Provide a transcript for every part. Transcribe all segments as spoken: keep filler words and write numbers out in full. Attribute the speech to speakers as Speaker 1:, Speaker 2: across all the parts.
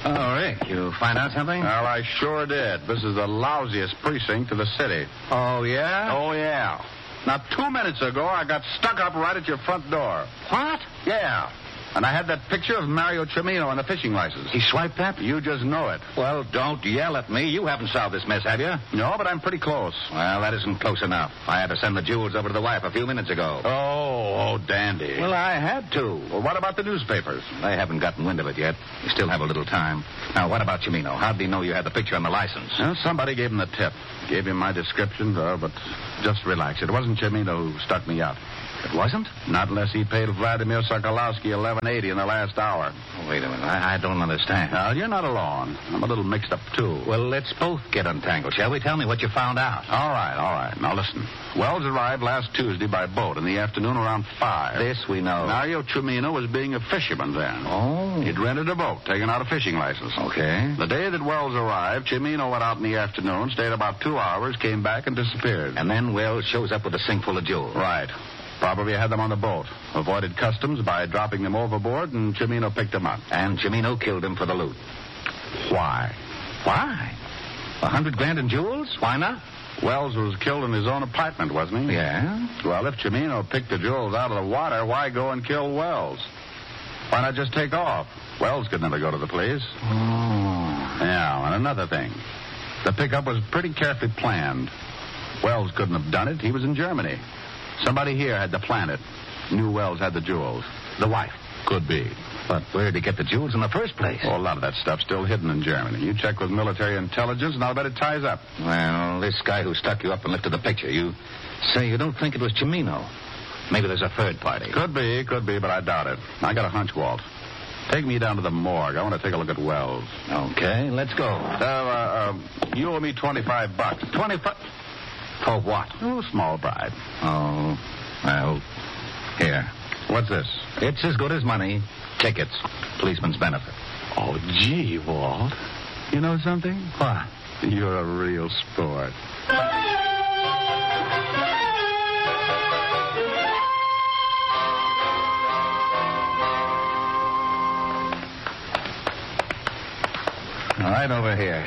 Speaker 1: Oh, Rick, you find out something?
Speaker 2: Well, I sure did. This is the lousiest precinct in the city.
Speaker 1: Oh, yeah?
Speaker 2: Oh, yeah. Now, two minutes ago, I got stuck up right at your front door.
Speaker 1: What?
Speaker 2: Yeah. And I had that picture of Mario Cimino on the fishing license.
Speaker 1: He swiped that?
Speaker 2: You just know it.
Speaker 1: Well, don't yell at me. You haven't solved this mess, have you?
Speaker 2: No, but I'm pretty close.
Speaker 1: Well, that isn't close enough. I had to send the jewels over to the wife a few minutes ago.
Speaker 2: Oh, oh, dandy.
Speaker 1: Well, I had to.
Speaker 2: Well, what about the newspapers?
Speaker 1: They haven't gotten wind of it yet. You still have a little time. Now, what about Cimino? How did he know you had the picture on the license?
Speaker 2: Well, somebody gave him the tip. Gave him my description, uh, but just relax. It wasn't Cimino who stuck me out.
Speaker 1: It wasn't?
Speaker 2: Not unless he paid Vladimir Sokolowski eleven eighty in the last hour.
Speaker 1: Oh, wait a minute. I, I don't understand.
Speaker 2: Well, you're not alone. I'm a little mixed up, too.
Speaker 1: Well, let's both get untangled, shall we? Tell me what you found out.
Speaker 2: All right, all right. Now, listen. Wells arrived last Tuesday by boat in the afternoon around five.
Speaker 1: This we know.
Speaker 2: Mario Cimino was being a fisherman then.
Speaker 1: Oh.
Speaker 2: He'd rented a boat, taken out a fishing license.
Speaker 1: Okay.
Speaker 2: The day that Wells arrived, Cimino went out in the afternoon, stayed about two hours, came back, and disappeared.
Speaker 1: And then Wells shows up with a sink full of jewels.
Speaker 2: Right. Probably had them on the boat. Avoided customs by dropping them overboard, and Cimino picked them up.
Speaker 1: And Cimino killed him for the loot.
Speaker 2: Why?
Speaker 1: Why? A hundred grand in jewels? Why not?
Speaker 2: Wells was killed in his own apartment, wasn't he?
Speaker 1: Yeah.
Speaker 2: Well, if Cimino picked the jewels out of the water, why go and kill Wells? Why not just take off? Wells could never go to the police.
Speaker 1: Oh.
Speaker 2: Yeah, and another thing. The pickup was pretty carefully planned. Wells couldn't have done it. He was in Germany. Somebody here had to plan it. Knew Wells had the jewels.
Speaker 1: The wife.
Speaker 2: Could be.
Speaker 1: But where did he get the jewels in the first place?
Speaker 2: Oh, a lot of that stuff's still hidden in Germany. You check with military intelligence, and I'll bet it ties up.
Speaker 1: Well, this guy who stuck you up and lifted the picture, you say you don't think it was Cimino. Maybe there's a third party.
Speaker 2: Could be, could be, but I doubt it. I got a hunch, Walt. Take me down to the morgue. I want to take a look at Wells.
Speaker 1: Okay, let's go.
Speaker 2: So, uh, uh, you owe me twenty-five bucks.
Speaker 1: twenty-five? For what?
Speaker 2: Oh, small bribe.
Speaker 1: Oh, well, here.
Speaker 2: What's this?
Speaker 1: It's as good as money. Tickets. Policeman's benefit.
Speaker 2: Oh, gee, Walt. You know something?
Speaker 1: What?
Speaker 2: You're a real sport.
Speaker 1: All right, over here.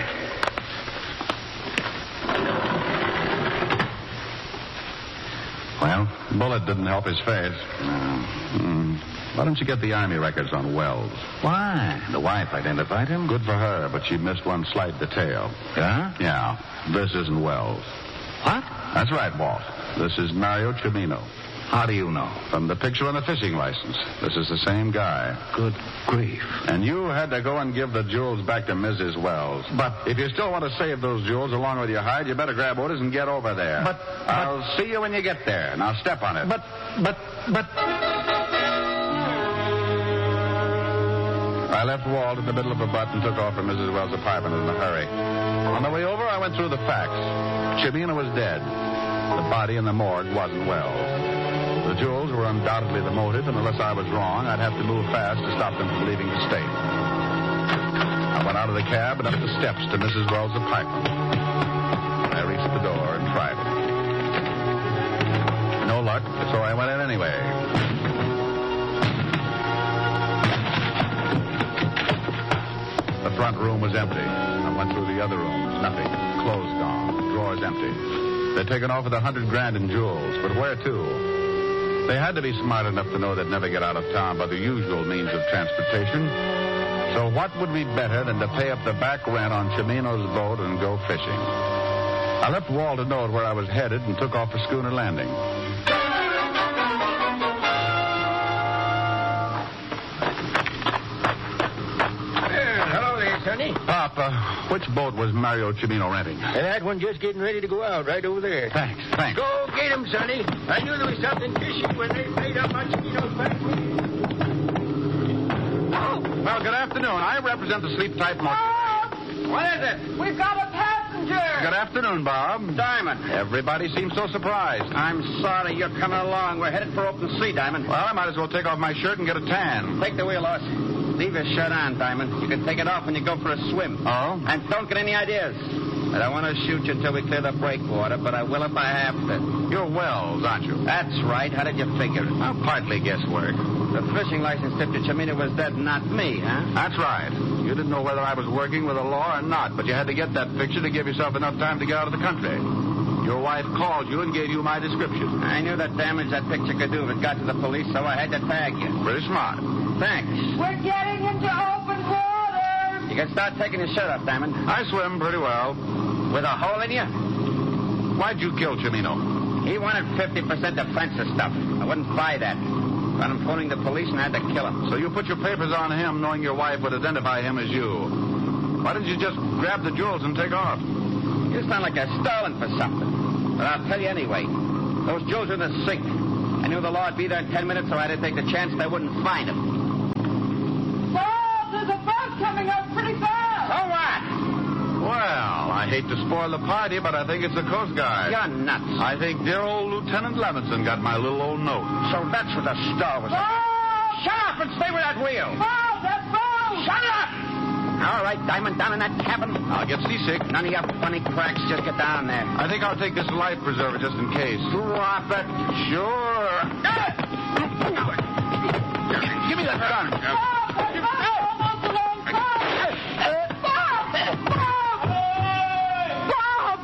Speaker 1: Well?
Speaker 2: Bullet didn't help his face.
Speaker 1: No.
Speaker 2: Mm. Why don't you get the Army records on Wells?
Speaker 1: Why? The wife identified him?
Speaker 2: Good for her, but she missed one slight detail.
Speaker 1: Yeah?
Speaker 2: Yeah. This isn't Wells.
Speaker 1: What?
Speaker 2: That's right, Walt. This is Mario Cimino.
Speaker 1: How do you know?
Speaker 2: From the picture on the fishing license. This is the same guy.
Speaker 1: Good grief.
Speaker 2: And you had to go and give the jewels back to Missus Wells.
Speaker 1: But
Speaker 2: if you still want to save those jewels along with your hide, you better grab orders and get over there.
Speaker 1: But, but
Speaker 2: I'll see you when you get there. Now step on it.
Speaker 1: But, but, but...
Speaker 2: I left Walt in the middle of a butt and took off from Missus Wells' apartment in a hurry. On the way over, I went through the facts. Cimino was dead. The body in the morgue wasn't Wells. The jewels were undoubtedly the motive, and unless I was wrong, I'd have to move fast to stop them from leaving the state. I went out of the cab and up the steps to Missus Wells' apartment. I reached the door and tried it. No luck, so I went in anyway. The front room was empty. I went through the other rooms. Nothing. Clothes gone. Drawers empty. They'd taken off with a hundred grand in jewels, but where to? They had to be smart enough to know they'd never get out of town by the usual means of transportation. So what would be better than to pay up the back rent on Cimino's boat and go fishing? I left Walt a note where I was headed and took off for Schooner Landing.
Speaker 3: Sonny?
Speaker 2: Papa, which boat was Mario Cimino renting?
Speaker 3: And that one just getting ready to go out right over there.
Speaker 2: Thanks, thanks.
Speaker 3: Go get him, Sonny. I knew there was something fishy when they paid up on Cimino's back.
Speaker 2: Oh, well, good afternoon. I represent the Sleep Type Motor.
Speaker 3: Bob! What is it? We've got a passenger.
Speaker 2: Good afternoon, Bob.
Speaker 3: Diamond.
Speaker 2: Everybody seems so surprised.
Speaker 3: I'm sorry you're coming along. We're headed for open sea, Diamond.
Speaker 2: Well, I might as well take off my shirt and get a tan.
Speaker 3: Take the wheel, Oz. Leave your shirt on, Diamond. You can take it off when you go for a swim.
Speaker 2: Oh?
Speaker 3: And don't get any ideas. I don't want to shoot you until we clear the breakwater, but I will if I have to.
Speaker 2: You're Wells, aren't you?
Speaker 3: That's right. How did you figure it?
Speaker 2: Well, partly guesswork.
Speaker 3: The fishing license tip to Cimino was dead, not me, huh?
Speaker 2: That's right. You didn't know whether I was working with the law or not, but you had to get that picture to give yourself enough time to get out of the country. Your wife called you and gave you my description.
Speaker 3: I knew the damage that picture could do if it got to the police, so I had to tag you.
Speaker 2: Pretty smart.
Speaker 3: Thanks.
Speaker 4: We're getting into open water.
Speaker 3: You can start taking your shirt off, Diamond.
Speaker 2: I swim pretty well.
Speaker 3: With a hole in you?
Speaker 2: Why'd you kill Chimino?
Speaker 3: He wanted fifty percent defensive stuff. I wouldn't buy that. Got him phoning the police and I had to kill him.
Speaker 2: So you put your papers on him knowing your wife would identify him as you. Why didn't you just grab the jewels and take off?
Speaker 3: You sound like you're stalling for something. But I'll tell you anyway. Those jewels are in the sink. I knew the law would be there in ten minutes, so I had to take the chance they wouldn't find them.
Speaker 4: Bob, there's a boat coming up pretty fast.
Speaker 3: So what?
Speaker 2: Well, I hate to spoil the party, but I think it's the Coast Guard.
Speaker 3: You're nuts.
Speaker 2: I think dear old Lieutenant Levinson got my little old note.
Speaker 3: So that's what the star was.
Speaker 4: Bob!
Speaker 3: Shut up and stay with that wheel.
Speaker 4: Bob, that boat!
Speaker 3: Shut up! All right, Diamond, down in that cabin.
Speaker 2: I'll get seasick.
Speaker 3: None of your funny cracks. Just get down there.
Speaker 2: I think I'll take this life preserver just in case.
Speaker 3: Drop it.
Speaker 2: Sure. Give me that gun.
Speaker 4: Bob, that boat's almost alongside. Bob! Bob! Bob!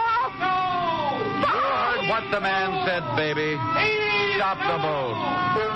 Speaker 4: Bob!
Speaker 2: You heard what the man said, baby. Stop the boat.